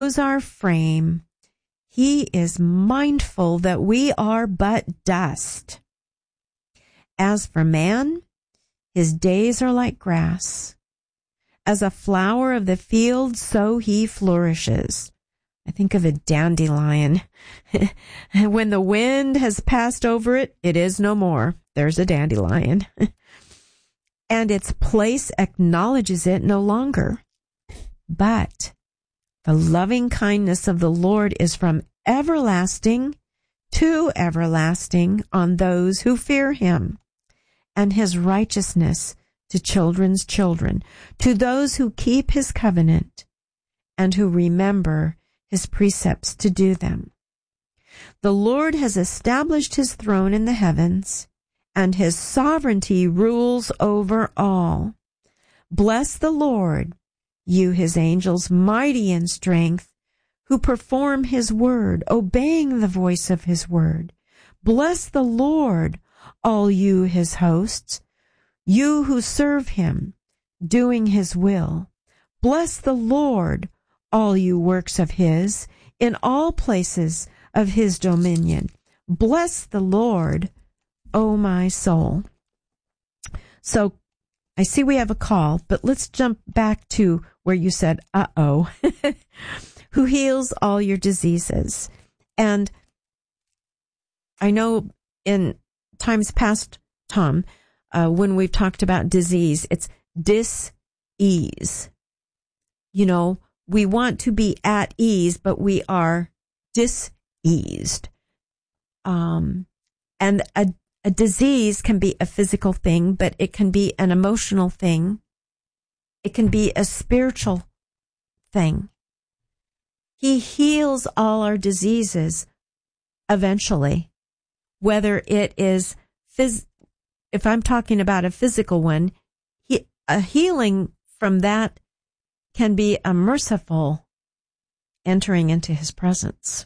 knows our frame. He is mindful that we are but dust. As for man, his days are like grass. As a flower of the field, so he flourishes. I think of a dandelion. When the wind has passed over it, it is no more. There's a dandelion. And its place acknowledges it no longer. But the loving kindness of the Lord is from everlasting to everlasting on those who fear him, and his righteousness to children's children, to those who keep his covenant and who remember his precepts to do them. The Lord has established his throne in the heavens, and his sovereignty rules over all. Bless the Lord, you his angels, mighty in strength, who perform his word, obeying the voice of his word. Bless the Lord, all you his hosts, you who serve him, doing his will. Bless the Lord, all you works of his, in all places of his dominion. Bless the Lord, O my soul. So I see we have a call, but let's jump back to where you said, uh-oh, who heals all your diseases. And I know in times past, Tom, when we've talked about disease, it's dis-ease. You know, we want to be at ease, but we are diseased. And a disease can be a physical thing, but it can be an emotional thing. It can be a spiritual thing. He heals all our diseases eventually, whether it is if I'm talking about a physical one, a healing from that can be a merciful entering into his presence.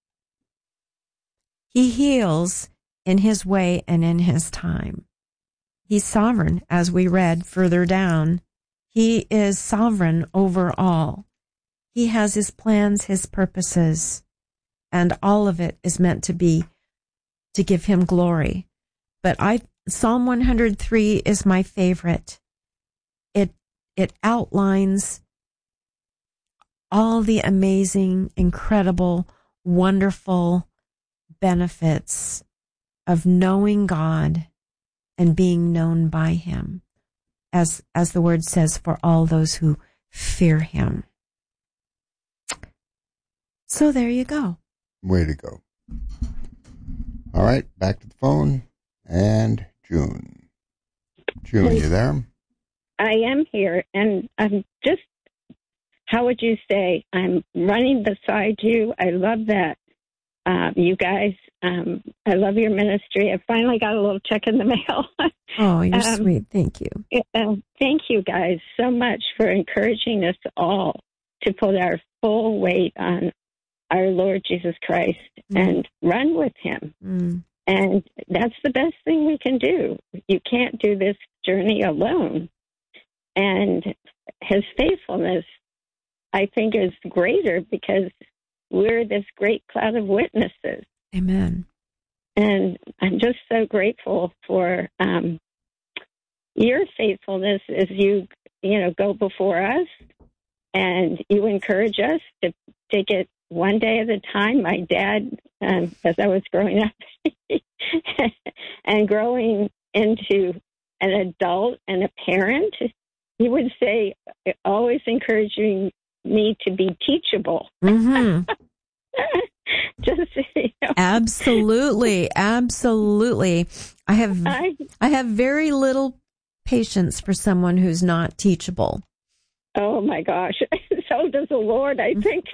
He heals in his way and in his time. He's sovereign, as we read further down. He is sovereign over all. He has his plans, his purposes, and all of it is meant to be to give him glory. But Psalm 103 is my favorite. It outlines all the amazing, incredible, wonderful benefits of knowing God and being known by him, as the word says, for all those who fear him. So there you go. Way to go. All right, back to the phone. And June. June, you there? I am here, and I'm just, how would you say, I'm running beside you. I love that. You guys, I love your ministry. I finally got a little check in the mail. Oh, you're sweet. Thank you. Thank you guys so much for encouraging us all to put our full weight on our Lord Jesus Christ and run with him. And that's the best thing we can do. You can't do this journey alone. And his faithfulness, I think, is greater because we're this great cloud of witnesses. Amen. And I'm just so grateful for your faithfulness as you go before us and you encourage us to take it one day at a time. My dad, as I was growing up and growing into an adult and a parent, he would say, always encouraging me to be teachable. Mm-hmm. Just, Absolutely. I have very little patience for someone who's not teachable. Oh my gosh. So does the Lord, I think.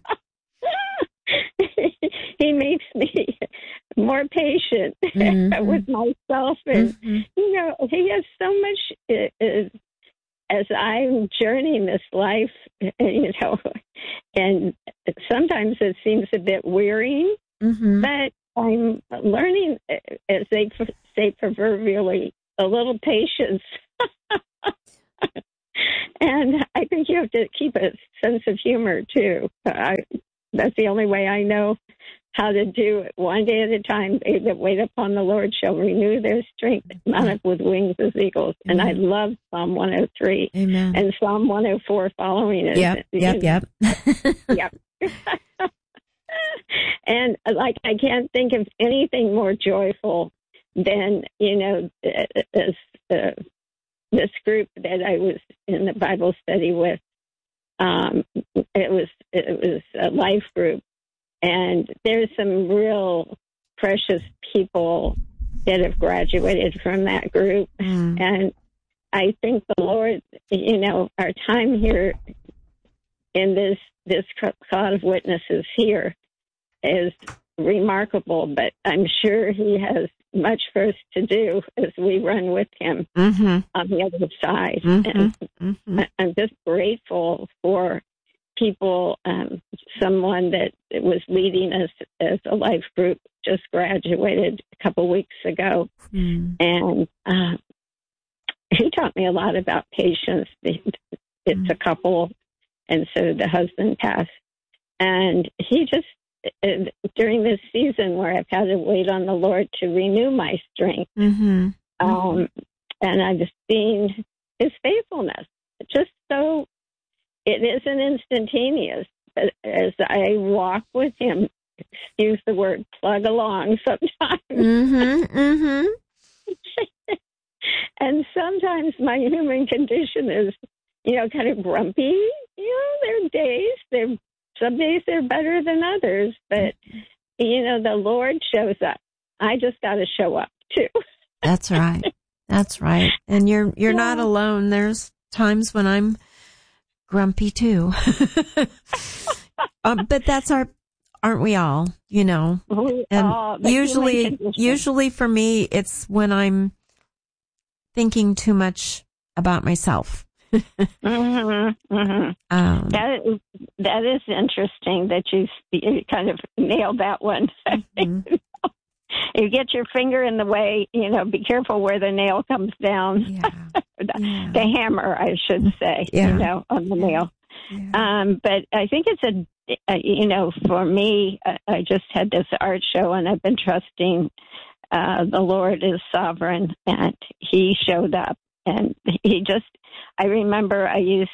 He makes me more patient with myself. And, he has so much as I'm journeying this life, and sometimes it seems a bit wearying, but I'm learning, as they say proverbially, a little patience. And I think you have to keep a sense of humor, too. That's the only way I know how to do it. One day at a time. They that wait upon the Lord shall renew their strength, mount up with wings as eagles. And I love Psalm 103. Amen. And Psalm 104 following it. Yep. Yep. And I can't think of anything more joyful than, this group that I was in the Bible study with. It was a life group, and there's some real precious people that have graduated from that group. And I think the Lord, our time here in this cloud of witnesses here is remarkable, but I'm sure he has much for us to do as we run with him on the other side. And I'm just grateful for people, someone that was leading us as a life group just graduated a couple weeks ago. And he taught me a lot about patience. It's a couple, and so the husband passed. And he just, during this season where I've had to wait on the Lord to renew my strength, and I've seen his faithfulness. Just so it isn't instantaneous, but as I walk with him, excuse the word, plug along sometimes. And sometimes my human condition is, kind of grumpy. There are days, some days they're better than others, but, the Lord shows up. I just got to show up, too. That's right. That's right. And you're not alone. There's times when I'm grumpy, too. But that's aren't we all, And usually for me, it's when I'm thinking too much about myself. That is interesting that you kind of nailed that one. You get your finger in the way, be careful where the nail comes down. The hammer, I should say, on the nail. But I think it's for me, I just had this art show and I've been trusting the Lord is sovereign, and he showed up. And I remember I used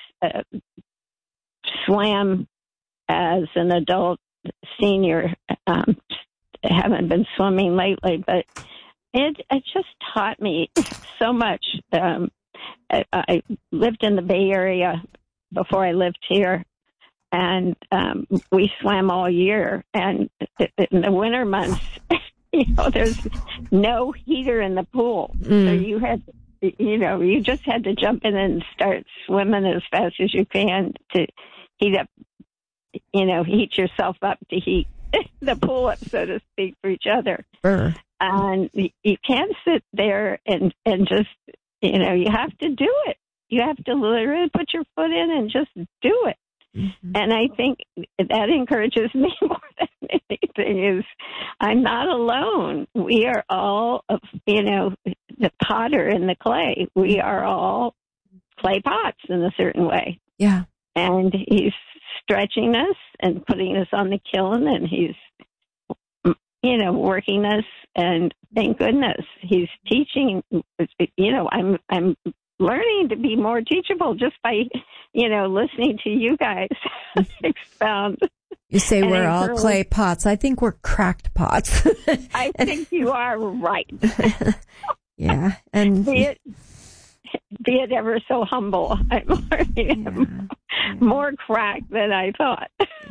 swam as an adult senior. Haven't been swimming lately, but it just taught me so much. I lived in the Bay Area before I lived here, and we swam all year. And in the winter months, there's no heater in the pool, so you just had to jump in and start swimming as fast as you can to heat up, heat yourself up to heat the pool up, so to speak, for each other. And you can't sit there and just, you have to do it. You have to literally put your foot in and just do it. And I think that encourages me more than anything is I'm not alone. We are all, the potter and the clay. We are all clay pots in a certain way. Yeah. And he's stretching us and putting us on the kiln, and he's, working us. And thank goodness he's teaching. I'm learning to be more teachable just by, listening to you guys expound. You say we're all clay pots. I think we're cracked pots. I think you are right. Yeah. And be it ever so humble. I'm more cracked than I thought.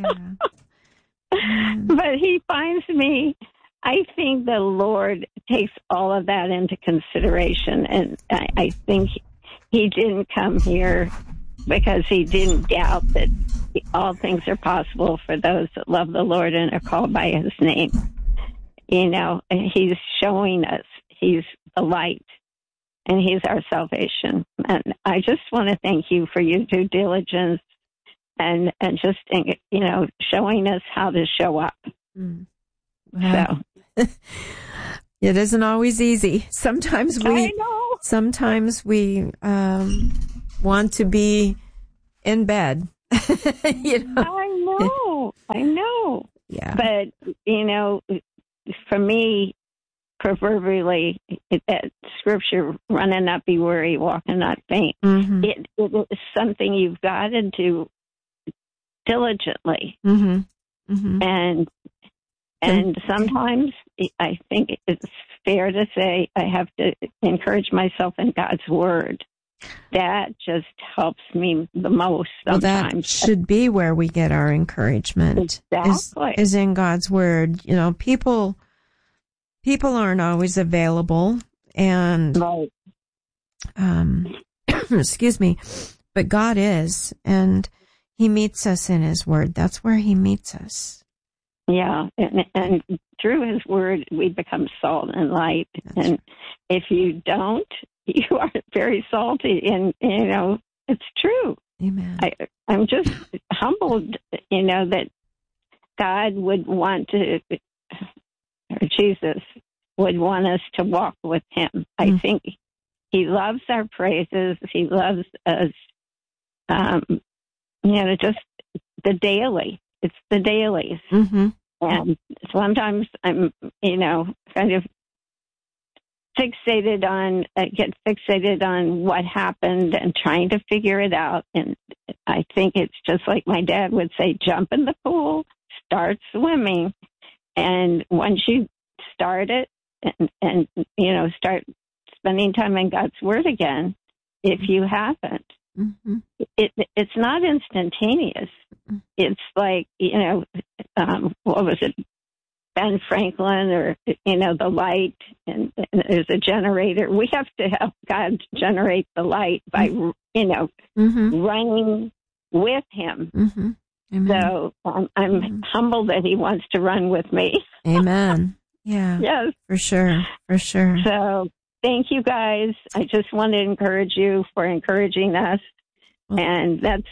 But he finds me. I think the Lord takes all of that into consideration, and I think he didn't come here because he didn't doubt that all things are possible for those that love the Lord and are called by his name. And he's showing us he's the light and he's our salvation. And I just want to thank you for your due diligence and just, showing us how to show up. Wow. So. It isn't always easy. Sometimes we want to be in bed. You know? I know. Yeah. But, for me, proverbially, that scripture, run and not be weary, walk and not faint, Mm-hmm. it is something you've got to do diligently. Mm-hmm. Mm-hmm. And sometimes I think it's fair to say I have to encourage myself in God's word. That just helps me the most sometimes. Well, that should be where we get our encouragement. Exactly. Is in God's word. People aren't always available, and right. Excuse me, but God is, and He meets us in His word. That's where He meets us. Yeah, and through His word, we become salt and light. That's and if you don't, you are very salty, and it's true. Amen. I'm just humbled, that God would want to, or Jesus would want us to walk with Him. I think He loves our praises. He loves us, just the daily. It's the dailies. Mm-hmm. And sometimes I'm, kind of get fixated on what happened and trying to figure it out. And I think it's just like my dad would say, jump in the pool, start swimming. And once you start it and start spending time in God's word again, if you haven't, mm-hmm. it's not instantaneous. It's like, what was it? Ben Franklin, or, the light, and there's a generator. We have to help God generate the light by, Mm-hmm. running with Him. Mm-hmm. Amen. So I'm humbled that He wants to run with me. Amen. Yeah. Yes. For sure. For sure. So thank you guys. I just want to encourage you for encouraging us. And that's,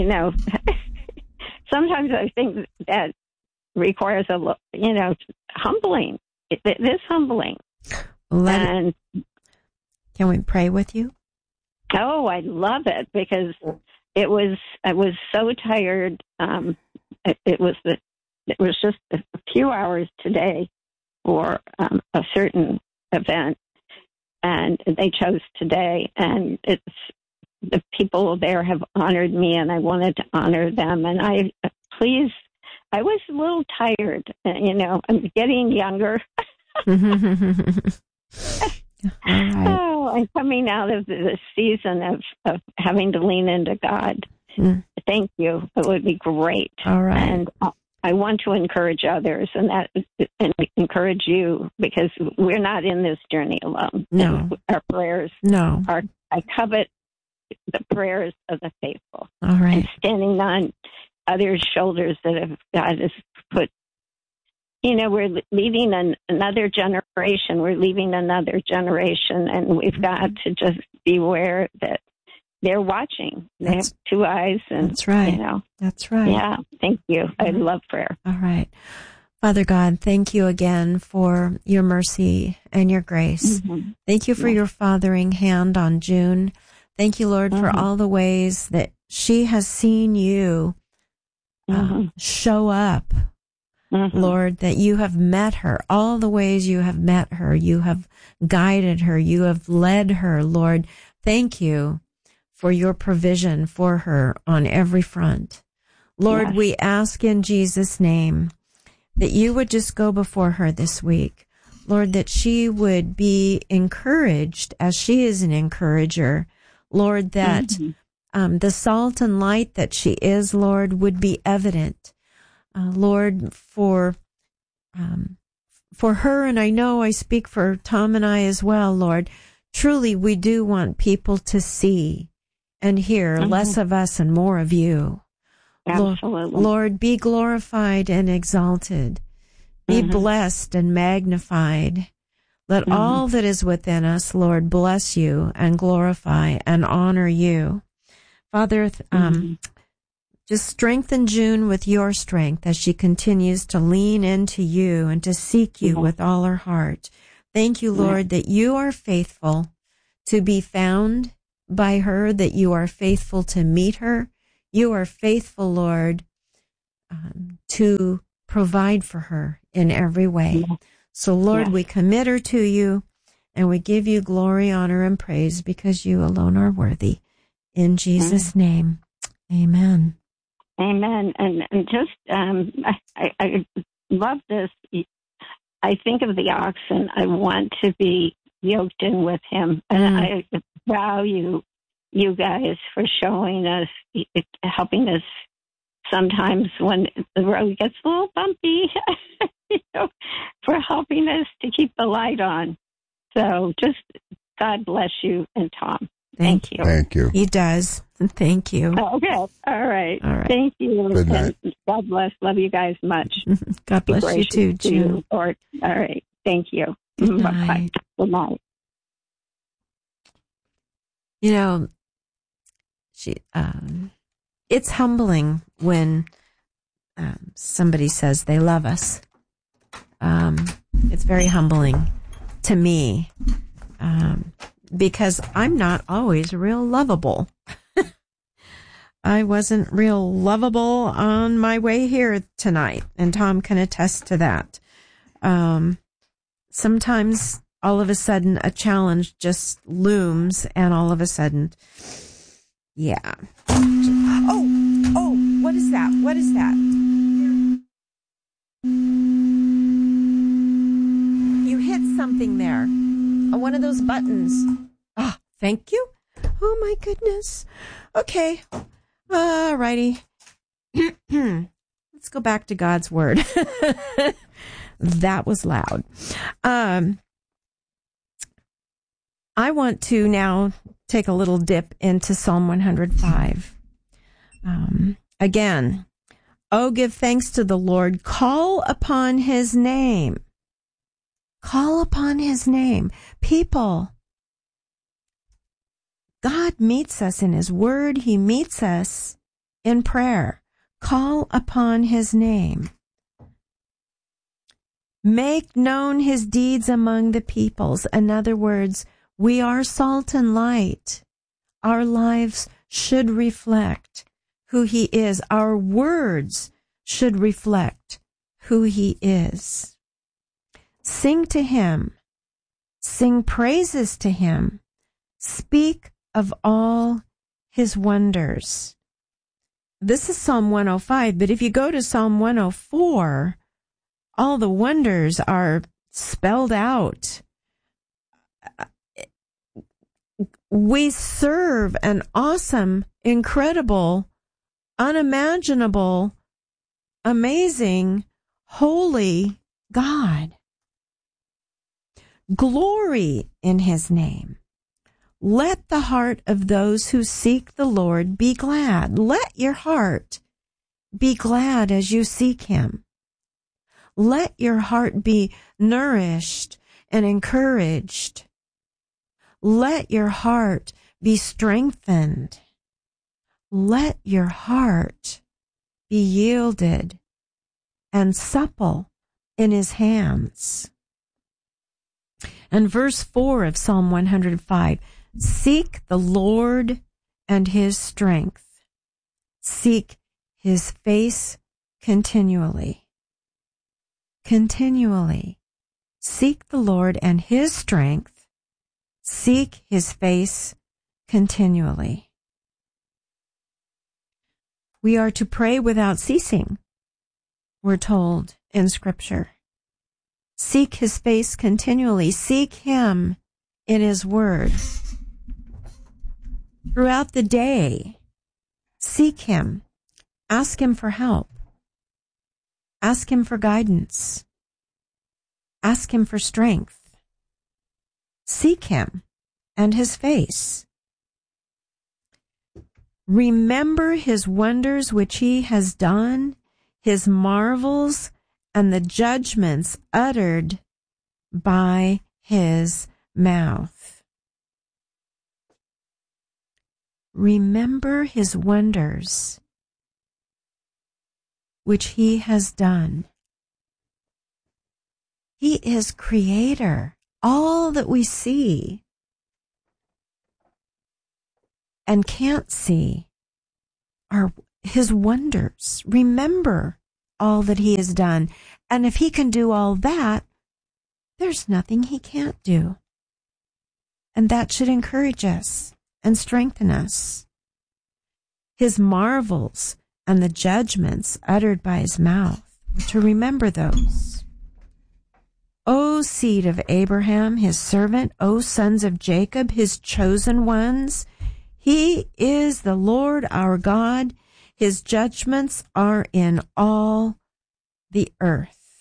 sometimes I think that requires humbling. It is humbling. Can we pray with you? Oh, I love it, because I was so tired. It was just a few hours today for a certain event, and they chose today, and the people there have honored me, and I wanted to honor them. And I was a little tired. I'm getting younger. Right. Oh, I'm coming out of the season of having to lean into God. Thank you. It would be great. All right. And I want to encourage others and encourage you, because we're not in this journey alone. No. Our prayers are, I covet the prayers of the faithful. All right. And standing on others' shoulders that God has put. We're leaving another generation. We're leaving another generation, and we've got to just beware that they're watching. They have two eyes. And, that's right. That's right. Yeah, thank you. I love prayer. All right. Father God, thank you again for your mercy and your grace. Mm-hmm. Thank you for your fathering hand on June. Thank you, Lord, for all the ways that she has seen you show up. Lord, that you have met her, all the ways you have met her, you have guided her, you have led her, Lord. Thank you for your provision for her on every front. Lord, we ask in Jesus' name that you would just go before her this week. Lord, that she would be encouraged as she is an encourager. Lord, that the salt and light that she is, Lord, would be evident. Lord, for her, and I know I speak for Tom and I as well, Lord, truly we do want people to see and hear less of us and more of you. Absolutely. Lord, be glorified and exalted. Be blessed and magnified. Let all that is within us, Lord, bless you and glorify and honor you. Father, just strengthen June with your strength as she continues to lean into you and to seek you with all her heart. Thank you, Lord, that you are faithful to be found by her, that you are faithful to meet her. You are faithful, Lord, to provide for her in every way. So, Lord, we commit her to you, and we give you glory, honor, and praise because you alone are worthy. In Jesus' name, amen. Amen. And just, I love this. I think of the oxen. I want to be yoked in with him. And I value you guys for showing us, helping us sometimes when the road gets a little bumpy, for helping us to keep the light on. So just God bless you and Tom. Thank you. Thank you. He does. Thank you. Okay. All right. All right. Thank you. Good night. And God bless. Love you guys much. God bless you too, June. All right. Thank you. Good Bye-bye. night. Good night. You know, it's humbling when somebody says they love us. It's very humbling to me because I'm not always real lovable. I wasn't real lovable on my way here tonight, and Tom can attest to that. Sometimes all of a sudden a challenge just looms, and all of a sudden, yeah. Oh, what is that? What is that? You hit something there. One of those buttons. Oh, thank you. Oh, my goodness. Okay. All righty. Let's go back to God's word. That was loud. I want to now take a little dip into Psalm 105. Again, oh, give thanks to the Lord. Call upon his name. Call upon his name. People, God meets us in his word. He meets us in prayer. Call upon his name. Make known his deeds among the peoples. In other words, we are salt and light. Our lives should reflect who he is. Our words should reflect who he is. Sing to him. Sing praises to him. Speak of all his wonders. This is Psalm 105, but if you go to Psalm 104, all the wonders are spelled out. We serve an awesome, incredible, unimaginable, amazing, holy God. Glory in his name. Let the heart of those who seek the Lord be glad. Let your heart be glad as you seek him. Let your heart be nourished and encouraged. Let your heart be strengthened. Let your heart be yielded and supple in his hands. And verse 4 of Psalm 105, seek the Lord and his strength. Seek his face continually. Continually. Seek the Lord and his strength. Seek his face continually. We are to pray without ceasing, we're told in Scripture. Seek his face continually. Seek him in his word. Throughout the day, seek him. Ask him for help. Ask him for guidance. Ask him for strength. Seek him and his face. Remember his wonders which he has done, his marvels, and the judgments uttered by his mouth. Remember his wonders which he has done. He is creator. All that we see and can't see are his wonders. Remember all that he has done. And if he can do all that, there's nothing he can't do. And that should encourage us and strengthen us. His marvels and the judgments uttered by his mouth, we're to remember those. O seed of Abraham, his servant, O sons of Jacob, his chosen ones, he is the Lord our God. His judgments are in all the earth.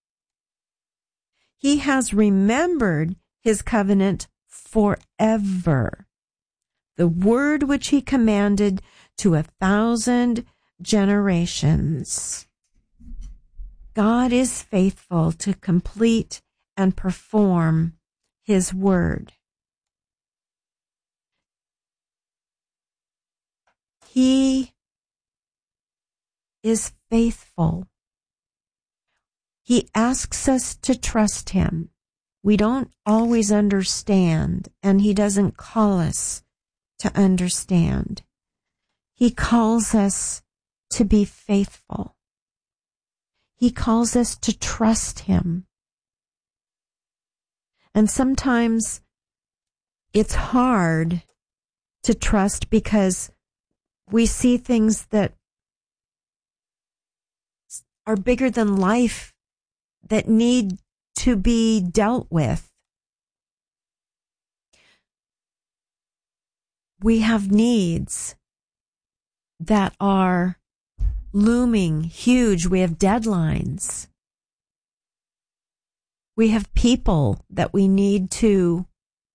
He has remembered his covenant forever, the word which he commanded to 1,000 generations. God is faithful to complete and perform his word. He is faithful. He asks us to trust him. We don't always understand, and he doesn't call us to understand. He calls us to be faithful. He calls us to trust him. And sometimes it's hard to trust because we see things that are bigger than life that need to be dealt with. We have needs that are looming huge. We have deadlines. We have people that we need to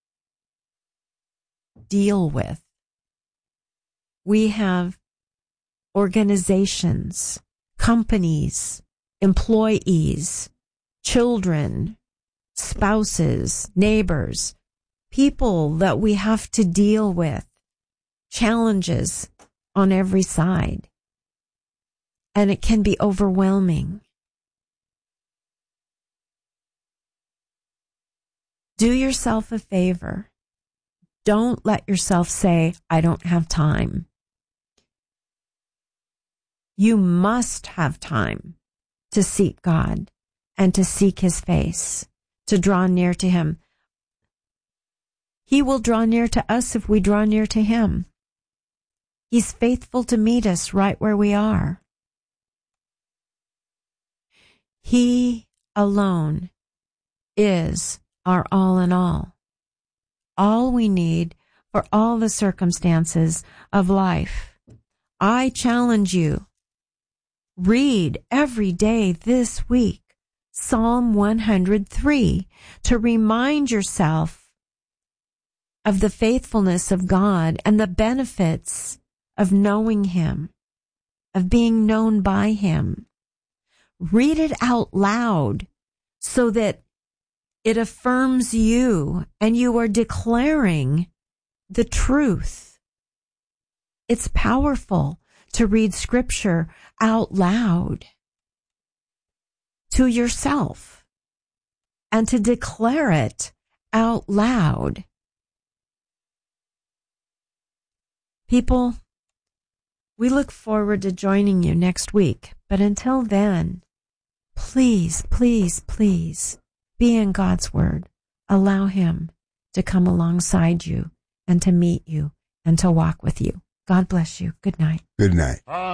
deal with. We have organizations, companies, employees, children, spouses, neighbors, people that we have to deal with, challenges on every side. And it can be overwhelming. Do yourself a favor. Don't let yourself say, I don't have time. You must have time to seek God and to seek his face, to draw near to him. He will draw near to us if we draw near to him. He's faithful to meet us right where we are. He alone is our all in all we need for all the circumstances of life. I challenge you, read every day this week Psalm 103 to remind yourself of the faithfulness of God and the benefits of knowing him, of being known by him. Read it out loud so that it affirms you and you are declaring the truth. It's powerful to read scripture out loud to yourself and to declare it out loud. People, we look forward to joining you next week, but until then, please, please, please be in God's word. Allow him to come alongside you and to meet you and to walk with you. God bless you. Good night. Good night.